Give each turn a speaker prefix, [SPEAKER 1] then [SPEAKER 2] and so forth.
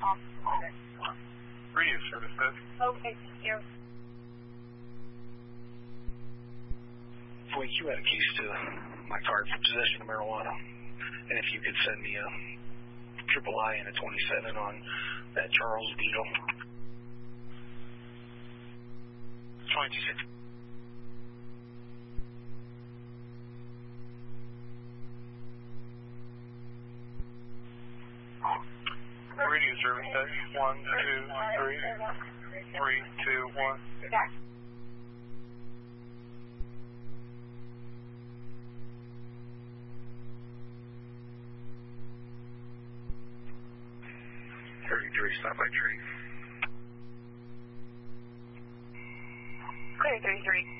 [SPEAKER 1] Radio service desk.
[SPEAKER 2] Okay, thank you.
[SPEAKER 3] Well, you had a keys to my card for possession of marijuana. And if you could send me a III and a 27 on that Charles Beetle.
[SPEAKER 1] 26. Radio service desk. 1, 2, 3. 3, 2, 1.
[SPEAKER 2] Back.
[SPEAKER 3] Stop by tree.
[SPEAKER 2] Clear 33.